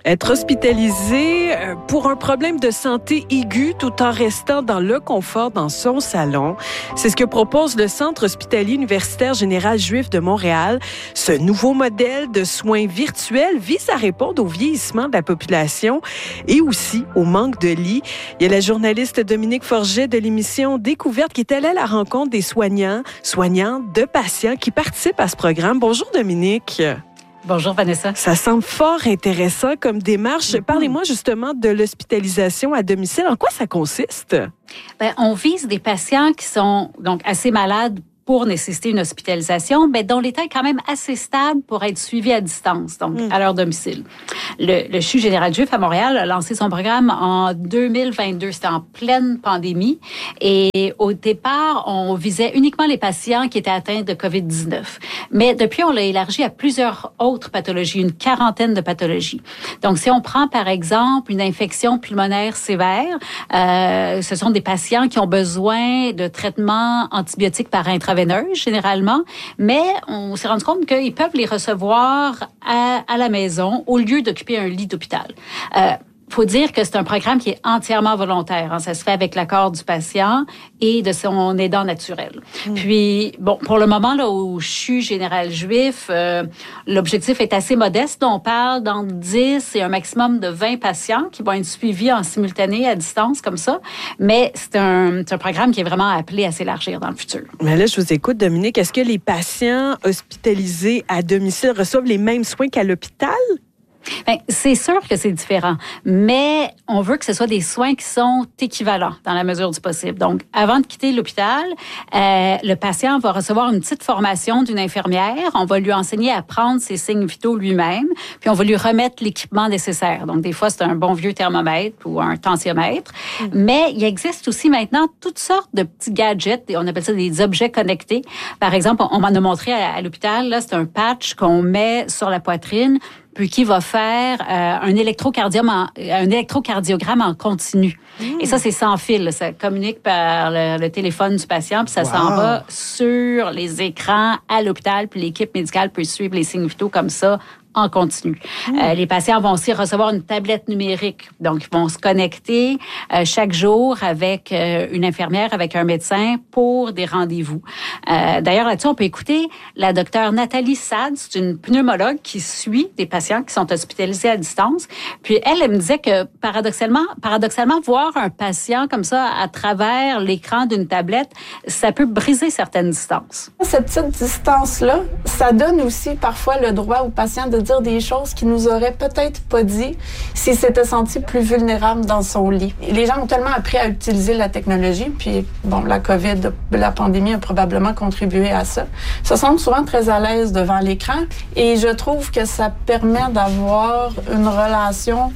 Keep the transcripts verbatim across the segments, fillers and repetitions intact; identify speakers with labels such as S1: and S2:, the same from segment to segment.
S1: Être hospitalisé pour un problème de santé aigu tout en restant dans le confort dans son salon. C'est ce que propose le Centre hospitalier universitaire général juif de Montréal. Ce nouveau modèle de soins virtuels vise à répondre au vieillissement de la population et aussi au manque de lits. Il y a la journaliste Dominique Forget de l'émission Découverte qui est allée à la rencontre des soignants, soignantes, de patients qui participent à ce programme. Bonjour Dominique.
S2: Bonjour Vanessa.
S1: Ça semble fort intéressant comme démarche. Mm-hmm. Parlez-moi justement de l'hospitalisation à domicile. En quoi ça consiste?
S2: Ben, on vise des patients qui sont donc assez malades pour nécessiter une hospitalisation, mais dont l'état est quand même assez stable pour être suivi à distance, donc mm. à leur domicile. Le, le C H U général juif à Montréal a lancé son programme en deux mille vingt-deux. C'était en pleine pandémie. Et au départ, on visait uniquement les patients qui étaient atteints de covid dix-neuf. Mais depuis, on l'a élargi à plusieurs autres pathologies, une quarantaine de pathologies. Donc, si on prend par exemple une infection pulmonaire sévère, euh, ce sont des patients qui ont besoin de traitements antibiotiques par intraveineuse généralement, mais on s'est rendu compte qu'ils peuvent les recevoir à, à la maison au lieu d'occuper un lit d'hôpital. Euh, faut dire que c'est un programme qui est entièrement volontaire. Hein. Ça se fait avec l'accord du patient et de son aidant naturel. Mmh. Puis, bon, pour le moment, là, au C H U général juif, euh, l'objectif est assez modeste. On parle d'entre dix et un maximum de vingt patients qui vont être suivis en simultané à distance, comme ça. Mais c'est un, c'est un programme qui est vraiment appelé à s'élargir dans le futur.
S1: Mais là, je vous écoute, Dominique. Est-ce que les patients hospitalisés à domicile reçoivent les mêmes soins qu'à l'hôpital?
S2: Bien, c'est sûr que c'est différent, mais on veut que ce soit des soins qui sont équivalents dans la mesure du possible. Donc, avant de quitter l'hôpital, euh, le patient va recevoir une petite formation d'une infirmière. On va lui enseigner à prendre ses signes vitaux lui-même, puis on va lui remettre l'équipement nécessaire. Donc, des fois, c'est un bon vieux thermomètre ou un tensiomètre. Mmh. Mais il existe aussi maintenant toutes sortes de petits gadgets, on appelle ça des objets connectés. Par exemple, on m'en a montré à, à l'hôpital, là, c'est un patch qu'on met sur la poitrine, puis qui va faire euh, un électrocardiogramme en, un électrocardiogramme en continu. Mmh. Et ça, c'est sans fil. Là. Ça communique par le, le téléphone du patient, puis ça wow. s'en va sur les écrans à l'hôpital, puis l'équipe médicale peut suivre les signes vitaux comme ça en continu. Mmh. Euh, les patients vont aussi recevoir une tablette numérique. Donc, ils vont se connecter euh, chaque jour avec euh, une infirmière, avec un médecin pour des rendez-vous. Euh, d'ailleurs, là-dessus, on peut écouter la docteure Nathalie Sad, c'est une pneumologue qui suit des patients qui sont hospitalisés à distance. Puis, elle, elle me disait que paradoxalement, paradoxalement, voir un patient comme ça à travers l'écran d'une tablette, ça peut briser certaines distances.
S3: Cette petite distance-là, ça donne aussi parfois le droit au patient de dire des choses qu'il nous aurait peut-être pas dit s'il s'était senti plus vulnérable dans son lit. Les gens ont tellement appris à utiliser la technologie, puis bon, la COVID, la pandémie a probablement contribué à ça. Ils se sentent souvent très à l'aise devant l'écran et je trouve que ça permet d'avoir une relation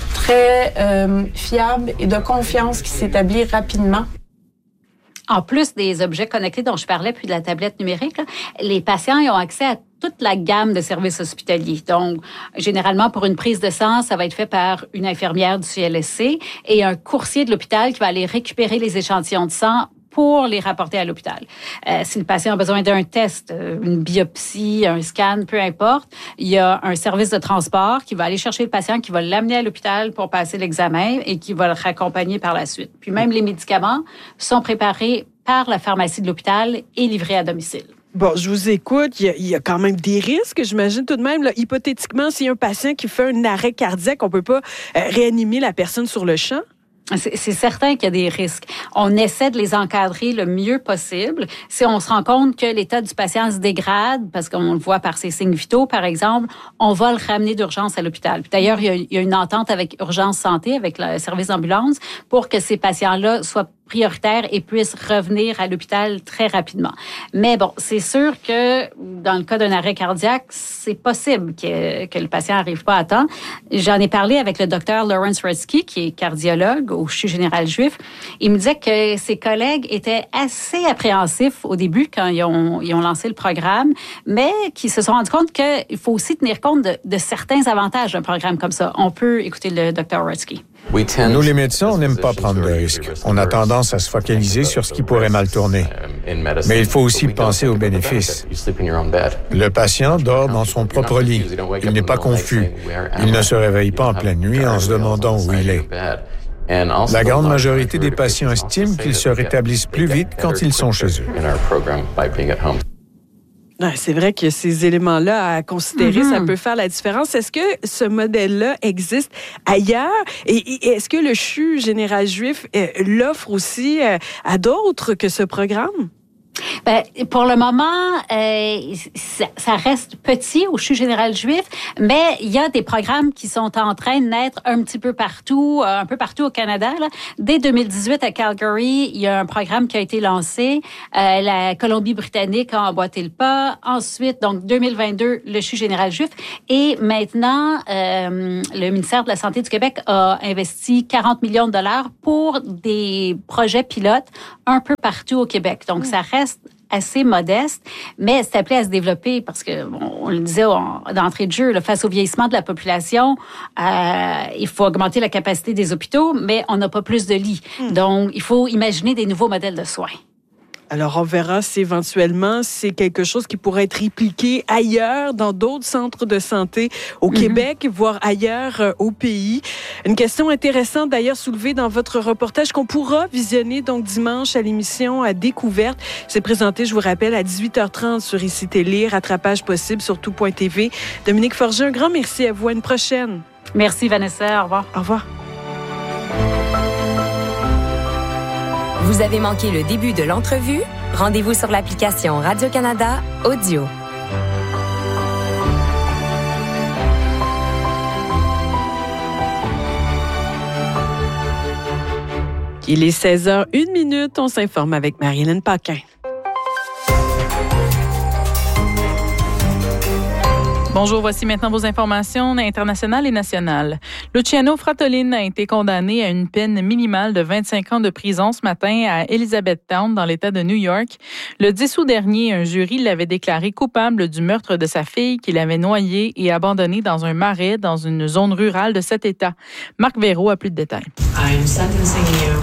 S3: très euh, fiable et de confiance qui s'établit rapidement.
S2: En plus des objets connectés dont je parlais, puis de la tablette numérique, là, les patients ils ont accès à toute la gamme de services hospitaliers. Donc, généralement, pour une prise de sang, ça va être fait par une infirmière du C L S C et un coursier de l'hôpital qui va aller récupérer les échantillons de sang pour les rapporter à l'hôpital. Euh, si le patient a besoin d'un test, une biopsie, un scan, peu importe, il y a un service de transport qui va aller chercher le patient, qui va l'amener à l'hôpital pour passer l'examen et qui va le raccompagner par la suite. Puis même les médicaments sont préparés par la pharmacie de l'hôpital et livrés à domicile.
S1: Bon, je vous écoute. Il y a, il y a quand même des risques, j'imagine tout de même. Là, hypothétiquement, s'il y a un patient qui fait un arrêt cardiaque, on peut pas euh, réanimer la personne sur le champ?
S2: C'est, c'est certain qu'il y a des risques. On essaie de les encadrer le mieux possible. Si on se rend compte que l'état du patient se dégrade, parce qu'on le voit par ses signes vitaux, par exemple, on va le ramener d'urgence à l'hôpital. Puis d'ailleurs, il y a, il y a une entente avec Urgence Santé, avec le service d'ambulance, pour que ces patients-là soient prioritaires et puissent revenir à l'hôpital très rapidement. Mais bon, c'est sûr que dans le cas d'un arrêt cardiaque, c'est possible que, que le patient n'arrive pas à temps. J'en ai parlé avec le docteur Lawrence Rutsky, qui est cardiologue au C H U général juif. Il me disait que ses collègues étaient assez appréhensifs au début quand ils ont, ils ont lancé le programme, mais qu'ils se sont rendus compte qu'il faut aussi tenir compte de, de certains avantages d'un programme comme ça. On peut écouter le docteur Rutsky.
S4: Nous, les médecins, on n'aime pas prendre de risques. On a tendance tendance à se focaliser sur ce qui pourrait mal tourner. Mais il faut aussi penser aux bénéfices. Le patient dort dans son propre lit. Il n'est pas confus. Il ne se réveille pas en pleine nuit en se demandant où il est. La grande majorité des patients estiment qu'ils se rétablissent plus vite quand ils sont chez eux.
S1: C'est vrai que ces éléments-là à considérer,
S2: Mm-hmm.
S1: ça peut faire la différence. Est-ce que ce modèle-là existe ailleurs? Et, et est-ce que le C H U général juif euh, l'offre aussi euh, à d'autres que ce programme?
S2: Ben, pour le moment, euh, ça, ça reste petit au C H U général juif, mais il y a des programmes qui sont en train de naître un petit peu partout, un peu partout au Canada. Là. Dès deux mille dix-huit, à Calgary, il y a un programme qui a été lancé. Euh, la Colombie-Britannique a emboîté le pas. Ensuite, donc deux mille vingt-deux, le C H U général juif. Et maintenant, euh, le ministère de la Santé du Québec a investi quarante millions de dollars pour des projets pilotes un peu partout au Québec. Donc, ça reste assez modeste, mais c'est appelé à se développer parce que, bon, on le disait en, d'entrée de jeu, là, face au vieillissement de la population, euh, il faut augmenter la capacité des hôpitaux, mais on n'a pas plus de lits. Mm. Donc, il faut imaginer des nouveaux modèles de soins.
S1: Alors, on verra si éventuellement c'est quelque chose qui pourrait être répliqué ailleurs, dans d'autres centres de santé au mm-hmm. Québec, voire ailleurs euh, au pays. Une question intéressante d'ailleurs soulevée dans votre reportage qu'on pourra visionner donc dimanche à l'émission à Découverte. C'est présenté, je vous rappelle, à dix-huit heures trente sur I C I Télé, rattrapage possible sur tout point t v. Dominique Forget, un grand merci à vous. À une prochaine.
S2: Merci Vanessa, au revoir.
S1: Au revoir.
S5: Vous avez manqué le début de l'entrevue? Rendez-vous sur l'application Radio-Canada Audio.
S1: Il est seize heures une minute. On s'informe avec Marie-Hélène Paquin.
S6: Bonjour, voici maintenant vos informations internationales et nationales. Luciano Fratolin a été condamné à une peine minimale de vingt-cinq ans de prison ce matin à Elizabethtown, dans l'État de New York. Le dix août dernier, un jury l'avait déclaré coupable du meurtre de sa fille qu'il avait noyée et abandonnée dans un marais dans une zone rurale de cet État. Marc Véraud a plus de détails.
S7: I'm sentencing you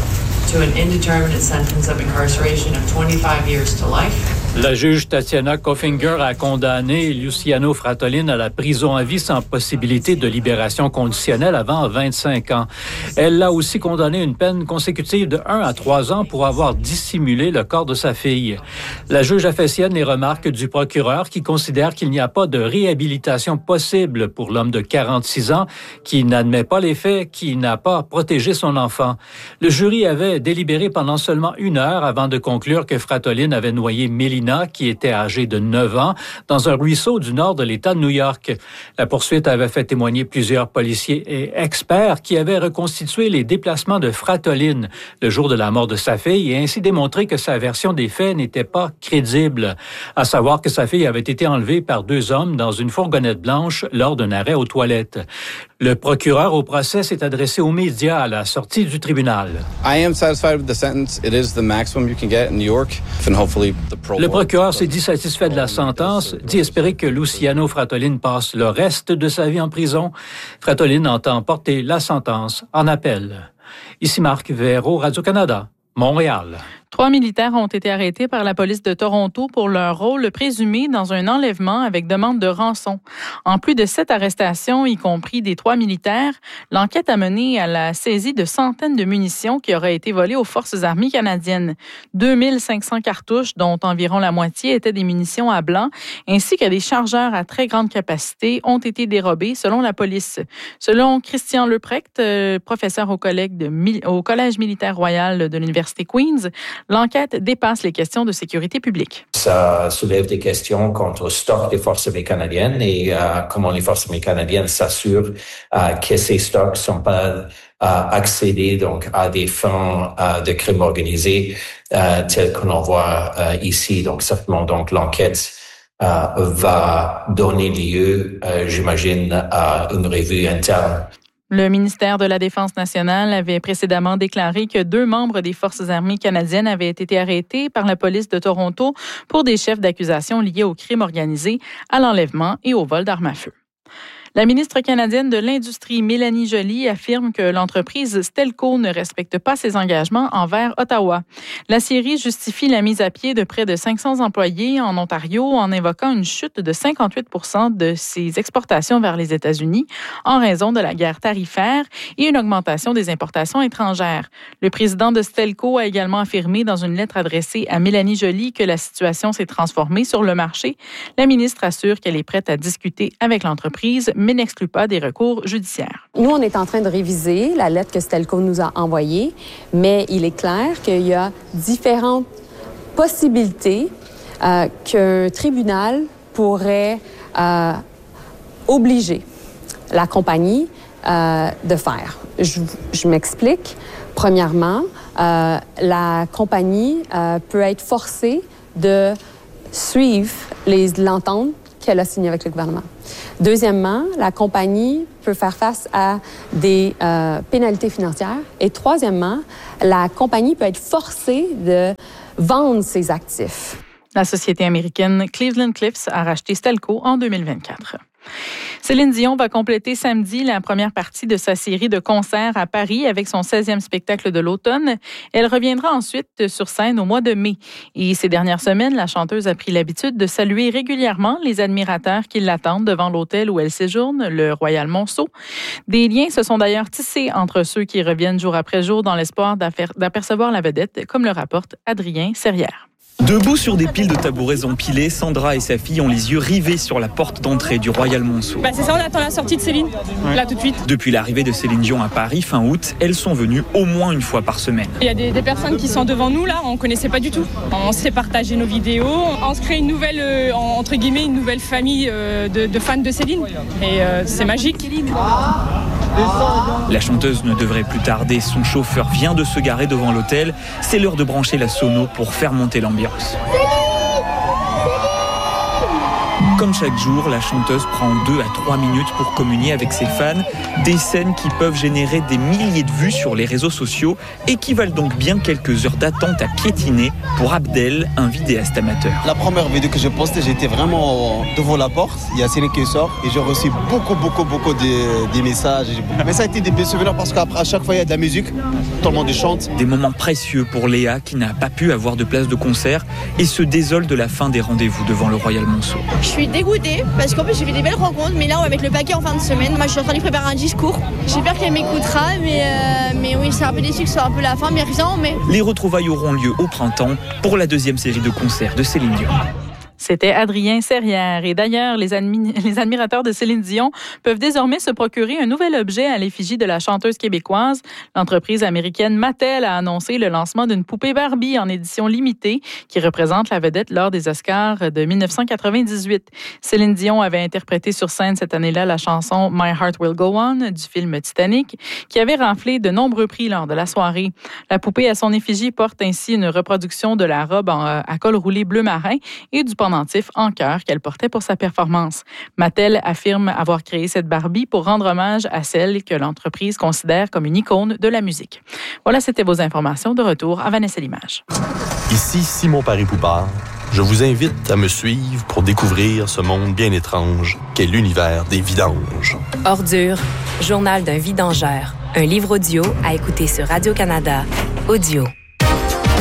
S7: to an indeterminate sentence of incarceration of twenty-five years to life.
S8: La juge Tatiana Koffinger a condamné Luciano Fratolin à la prison à vie sans possibilité de libération conditionnelle avant vingt-cinq ans. Elle l'a aussi condamné à une peine consécutive de un à trois ans pour avoir dissimulé le corps de sa fille. La juge a fait sienne les remarques du procureur qui considère qu'il n'y a pas de réhabilitation possible pour l'homme de quarante-six ans qui n'admet pas les faits, qui n'a pas protégé son enfant. Le jury avait délibéré pendant seulement une heure avant de conclure que Fratolin avait noyé Mélina, qui était âgée de neuf ans, dans un ruisseau du nord de l'État de New York. La poursuite avait fait témoigner plusieurs policiers et experts qui avaient reconstitué les déplacements de Fratolin le jour de la mort de sa fille et ainsi démontré que sa version des faits n'était pas crédible. À savoir que sa fille avait été enlevée par deux hommes dans une fourgonnette blanche lors d'un arrêt aux toilettes. Le procureur au procès s'est adressé aux médias à la sortie du tribunal.
S9: I am satisfied with the sentence. It is the maximum you can get in New York, and hopefully the parole.
S8: Le procureur s'est dit satisfait de la sentence, dit espérer que Luciano Fratolin passe le reste de sa vie en prison. Fratolin entend porter la sentence en appel. Ici Marc Véraud, Radio-Canada, Montréal.
S6: Trois militaires ont été arrêtés par la police de Toronto pour leur rôle présumé dans un enlèvement avec demande de rançon. En plus de sept arrestations, y compris des trois militaires, l'enquête a mené à la saisie de centaines de munitions qui auraient été volées aux forces armées canadiennes. deux mille cinq cents cartouches, dont environ la moitié étaient des munitions à blanc, ainsi que des chargeurs à très grande capacité, ont été dérobés selon la police. Selon Christian Leprecht, euh, professeur au, collègue de, au Collège militaire royal de l'Université Queen's, l'enquête dépasse les questions de sécurité publique.
S10: Ça soulève des questions quant au stock des forces armées canadiennes et euh, comment les forces armées canadiennes s'assurent euh, que ces stocks sont pas euh, accédés donc à des fins euh, de crimes organisés euh, tels que l'on voit euh, ici. Donc certainement donc l'enquête euh, va donner lieu, euh, j'imagine, à une revue interne.
S6: Le ministère de la Défense nationale avait précédemment déclaré que deux membres des Forces armées canadiennes avaient été arrêtés par la police de Toronto pour des chefs d'accusation liés aux crimes organisés, à l'enlèvement et au vol d'armes à feu. La ministre canadienne de l'Industrie, Mélanie Joly, affirme que l'entreprise Stelco ne respecte pas ses engagements envers Ottawa. L'aciérie justifie la mise à pied de près de cinq cents employés en Ontario en évoquant une chute de cinquante-huit pour cent de ses exportations vers les États-Unis en raison de la guerre tarifaire et une augmentation des importations étrangères. Le président de Stelco a également affirmé dans une lettre adressée à Mélanie Joly que la situation s'est transformée sur le marché. La ministre assure qu'elle est prête à discuter avec l'entreprise, mais n'exclut pas des recours judiciaires.
S11: Nous, on est en train de réviser la lettre que Stelco nous a envoyée, mais il est clair qu'il y a différentes possibilités euh, qu'un tribunal pourrait euh, obliger la compagnie euh, de faire. Je, je m'explique. Premièrement, euh, la compagnie euh, peut être forcée de suivre les, l'entente qu'elle a signée avec le gouvernement. Deuxièmement, la compagnie peut faire face à des euh, pénalités financières. Et troisièmement, la compagnie peut être forcée de vendre ses actifs.
S6: La société américaine Cleveland Cliffs a racheté Stelco en deux mille vingt-quatre. Céline Dion va compléter samedi la première partie de sa série de concerts à Paris avec son seizième spectacle de l'automne. Elle reviendra ensuite sur scène au mois de mai. Et ces dernières semaines, la chanteuse a pris l'habitude de saluer régulièrement les admirateurs qui l'attendent devant l'hôtel où elle séjourne, le Royal Monceau. Des liens se sont d'ailleurs tissés entre ceux qui reviennent jour après jour dans l'espoir d'apercevoir la vedette, comme le rapporte Adrien Serrière.
S12: Debout sur des piles de tabourets empilés, Sandra et sa fille ont les yeux rivés sur la porte d'entrée du Royal Monceau.
S13: Bah c'est ça, on attend la sortie de Céline, ouais. Là tout de suite.
S12: Depuis l'arrivée de Céline Dion à Paris fin août, elles sont venues au moins une fois par semaine.
S13: Il y a des, des personnes qui sont devant nous là, on ne connaissait pas du tout. On s'est partagé nos vidéos, on se crée une nouvelle, euh, entre guillemets, une nouvelle famille euh, de, de fans de Céline. Et euh, c'est magique.
S12: La chanteuse ne devrait plus tarder, son chauffeur vient de se garer devant l'hôtel. C'est l'heure de brancher la sono pour faire monter l'ambiance. Comme chaque jour, la chanteuse prend deux à trois minutes pour communier avec ses fans. Des scènes qui peuvent générer des milliers de vues sur les réseaux sociaux et qui valent donc bien quelques heures d'attente à piétiner pour Abdel, un vidéaste amateur.
S14: La première vidéo que j'ai postée, j'étais vraiment devant la porte. Il y a Céline qui sort et j'ai reçu beaucoup, beaucoup, beaucoup de, de messages. Mais ça a été des bons souvenirs parce qu'à chaque fois, il y a de la musique. Tout le monde chante.
S12: Des moments précieux pour Léa qui n'a pas pu avoir de place de concert et se désole de la fin des rendez-vous devant le Royal Monceau.
S15: Je suis dégoûtée parce qu'en plus j'ai fait des belles rencontres, mais là on va mettre le paquet en fin de semaine. Moi je suis en train de lui préparer un discours. J'espère qu'elle m'écoutera, mais, euh, mais oui, c'est un peu déçu que ce soit un peu la fin, mais rien, mais...
S12: Les retrouvailles auront lieu au printemps pour la deuxième série de concerts de Céline Dion.
S6: C'était Adrien Serrière. Et d'ailleurs, les, admi- les admirateurs de Céline Dion peuvent désormais se procurer un nouvel objet à l'effigie de la chanteuse québécoise. L'entreprise américaine Mattel a annoncé le lancement d'une poupée Barbie en édition limitée qui représente la vedette lors des Oscars de dix-neuf cent quatre-vingt-dix-huit. Céline Dion avait interprété sur scène cette année-là la chanson My Heart Will Go On du film Titanic, qui avait raflé de nombreux prix lors de la soirée. La poupée à son effigie porte ainsi une reproduction de la robe en, à col roulé bleu marin et du pendentif en cœur qu'elle portait pour sa performance. Mattel affirme avoir créé cette Barbie pour rendre hommage à celle que l'entreprise considère comme une icône de la musique. Voilà, c'était vos informations. De retour à Vanessa Limage.
S16: Ici Simon Paris-Poupard. Je vous invite à me suivre pour découvrir ce monde bien étrange qu'est l'univers des vidanges.
S5: Ordure, journal d'un vidangeur. Un livre audio à écouter sur Radio-Canada. Audio.